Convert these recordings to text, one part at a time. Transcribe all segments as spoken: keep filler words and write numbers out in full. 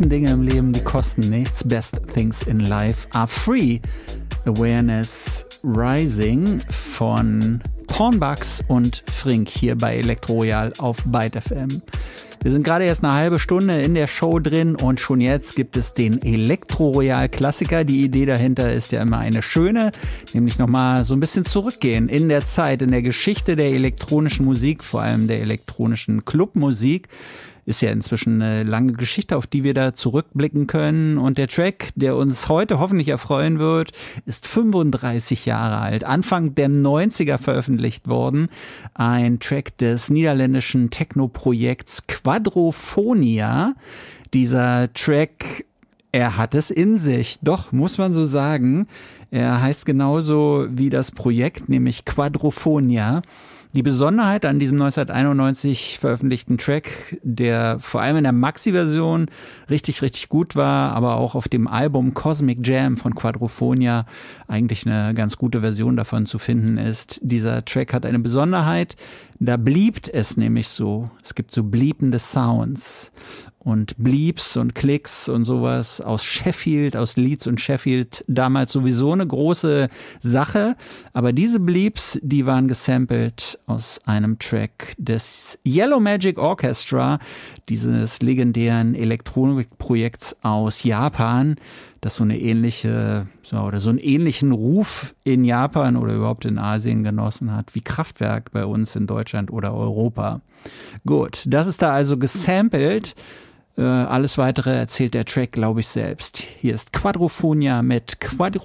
besten Dinge im Leben, die kosten nichts. Best things in life are free. Awareness Rising von Pornbugs und Frink hier bei Elektroroyal auf Byte F M. Wir sind gerade erst eine halbe Stunde in der Show drin und schon jetzt gibt es den Elektroroyal-Klassiker. Die Idee dahinter ist ja immer eine schöne, nämlich nochmal so ein bisschen zurückgehen in der Zeit, in der Geschichte der elektronischen Musik, vor allem der elektronischen Clubmusik. Ist ja inzwischen eine lange Geschichte, auf die wir da zurückblicken können. Und der Track, der uns heute hoffentlich erfreuen wird, ist fünfunddreißig Jahre alt. Anfang der neunziger veröffentlicht worden. Ein Track des niederländischen Techno-Projekts Quadrophonia. Dieser Track, er hat es in sich. Doch, muss man so sagen. Er heißt genauso wie das Projekt, nämlich Quadrophonia. Die Besonderheit an diesem neunzehnhunderteinundneunzig veröffentlichten Track, der vor allem in der Maxi-Version richtig, richtig gut war, aber auch auf dem Album Cosmic Jam von Quadrophonia eigentlich eine ganz gute Version davon zu finden ist. Dieser Track hat eine Besonderheit, da bliebt es nämlich so. Es gibt so bliepende Sounds und Bleeps und Klicks und sowas aus Sheffield, aus Leeds und Sheffield, damals sowieso eine große Sache. Aber diese Bleeps, die waren gesampelt aus einem Track des Yellow Magic Orchestra, dieses legendären Elektronikprojekts aus Japan, das so eine ähnliche, so, oder so einen ähnlichen Ruf in Japan oder überhaupt in Asien genossen hat, wie Kraftwerk bei uns in Deutschland oder Europa. Gut, das ist da also gesampelt. Äh, alles weitere erzählt der Track, glaube ich, selbst. Hier ist Quadrophonia mit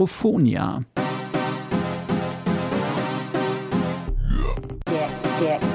Quadrophonia. Der, der